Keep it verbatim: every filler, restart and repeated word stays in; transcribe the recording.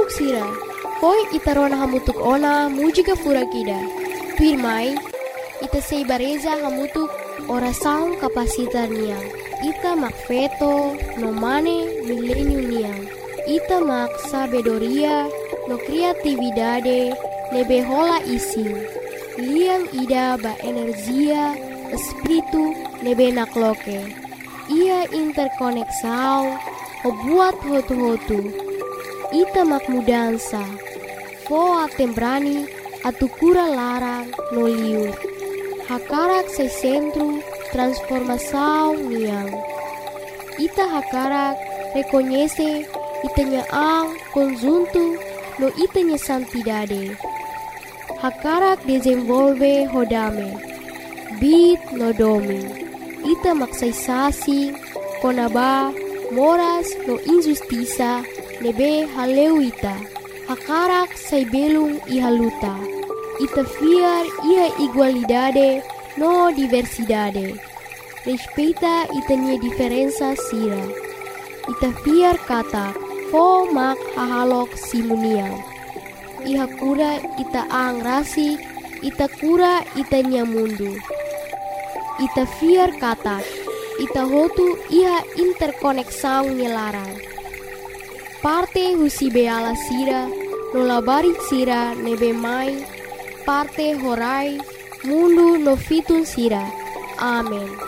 hamutuk sira. Poi ita rona hamutuk ona mujika fura kida. Tuirmai, ita sei bareza hamutuk ora saung kapasitar niang. Ita mak feto no mane milenium niang. Ita mak sabedoria no kreatividade nebe hola ising. Liang ida ba energia espiritu nebe nakloke. Ia interkoneksau o buat hotu-hotu. Ita mak mudansa. Fo atembrani atukura larang no liur. Hakarak se centro transformação niang. Ita hakarak reconhece itanya ang conjunto no itanya santidade. Hakarak desenvolve hodame. Bit no domi. Ita maksaisasi konaba moras no injustiça nebe haleu ita. Hakarak sai belung ihaluta. Ita fiar ia igualdade no diversidade. Respeita itanya diferença sira. Ita fiar kata fo mak hahalok simuniang. Iha kura ita ang rasik, ita kura itanya mundu. Ita fiar kata, ita hotu iha interkoneksau nilarang. Parte husi beala sira, no labari sira nebe mai, parte horai, mundu no fitun sira. Amen.